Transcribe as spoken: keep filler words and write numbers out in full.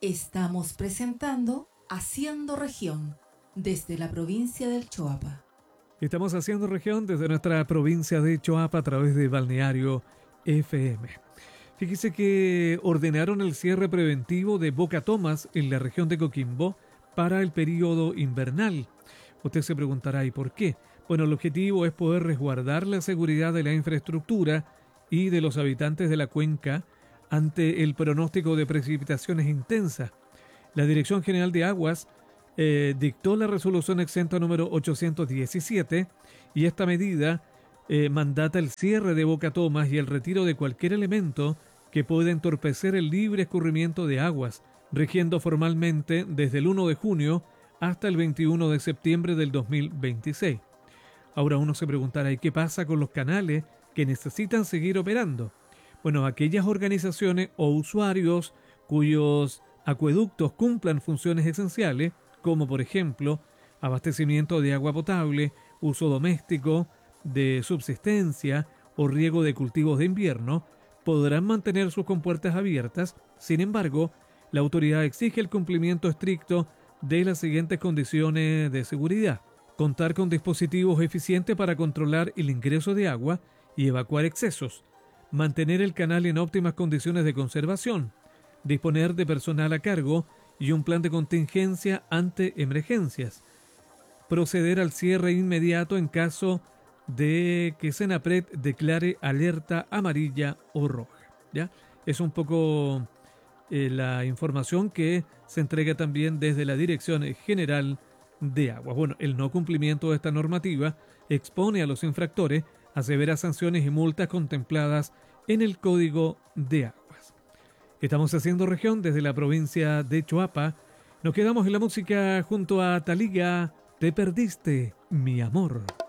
Estamos presentando Haciendo Región desde la provincia del Choapa. Estamos haciendo región desde nuestra provincia de Choapa a través de Balneario F M. Fíjese que ordenaron el cierre preventivo de Boca Tomas en la región de Coquimbo para el periodo invernal. Usted se preguntará, ¿y por qué? Bueno, el objetivo es poder resguardar la seguridad de la infraestructura y de los habitantes de la cuenca ante el pronóstico de precipitaciones intensas. La Dirección General de Aguas eh, dictó la resolución exenta número ochocientos diecisiete y esta medida eh, mandata el cierre de Boca Tomas y el retiro de cualquier elemento que pueda entorpecer el libre escurrimiento de aguas, rigiendo formalmente desde el primero de junio hasta el veintiuno de septiembre del dos mil veintiséis. Ahora uno se preguntará, ¿y qué pasa con los canales que necesitan seguir operando? Bueno, aquellas organizaciones o usuarios cuyos acueductos cumplan funciones esenciales, como por ejemplo abastecimiento de agua potable, uso doméstico, de subsistencia o riego de cultivos de invierno, podrán mantener sus compuertas abiertas. Sin embargo, la autoridad exige el cumplimiento estricto de las siguientes condiciones de seguridad: contar con dispositivos eficientes para controlar el ingreso de agua y evacuar excesos, mantener el canal en óptimas condiciones de conservación, disponer de personal a cargo y un plan de contingencia ante emergencias, proceder al cierre inmediato en caso de que Senapred declare alerta amarilla o roja. ¿Ya? Es un poco eh, la información que se entrega también desde la Dirección General de Aguas. Bueno, el no cumplimiento de esta normativa expone a los infractores a severas sanciones y multas contempladas en el Código de Aguas. Estamos haciendo región desde la provincia de Choapa. Nos quedamos en la música junto a Thalía, Te perdiste, mi amor.